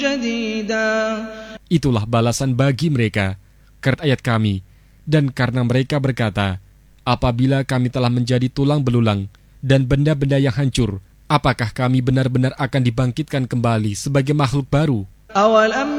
جديدا. Itulah balasan bagi mereka, kata ayat kami, dan karena mereka berkata, apabila kami telah menjadi tulang belulang dan benda-benda yang hancur, apakah kami benar-benar akan dibangkitkan kembali sebagai makhluk baru? أولم